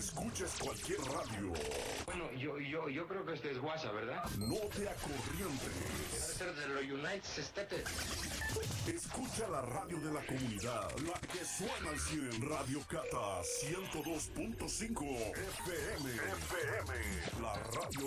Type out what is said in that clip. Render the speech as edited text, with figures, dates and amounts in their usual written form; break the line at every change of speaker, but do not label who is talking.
escuches cualquier radio.
Bueno, yo creo que este es WhatsApp, ¿verdad?
No te acorrientes.
Debe ser de los United States.
Escucha la radio de la comunidad, la que suena al 100. Radio Cata 102.5 FM. La radio